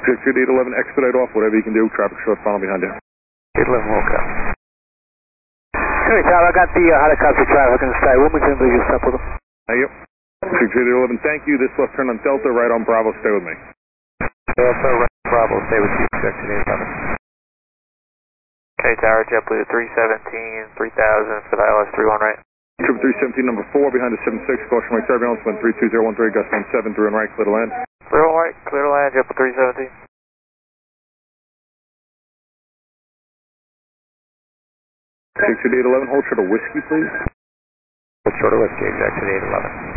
63811, expedite off, whatever you can do. Traffic short, follow behind you. 811 woke up. Hey, Tower, I got the helicopter traffic in the sky. Wilmington, please just up with them. Thank you. 63811, thank you. This left turn on Delta, right on Bravo, stay with me. Delta, right on Bravo, stay with you. 63811. Okay, Tower, JetBlue 317, 3000 for the ILS 31 right. Trip 317, number 4, behind the 76, caution right turbulence, wind 32013, gust 17, through and right, clear to land. Clear to right, clear to land, JetBlue 317. 63811, hold short of whiskey, please. Hold short of whiskey, exact 811.